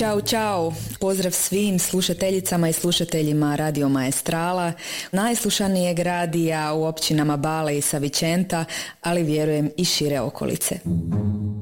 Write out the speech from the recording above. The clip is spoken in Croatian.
Ćao, čao. Pozdrav svim slušateljicama i slušateljima Radio Maestrala, najslušanijeg radija u općinama Bale i Savicenta, ali vjerujem i šire okolice.